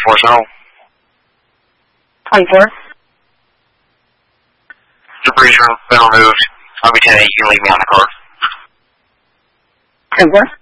24 Central. 24. Debris has been removed. I'll be 10-8. You can leave me on the car. 10-4.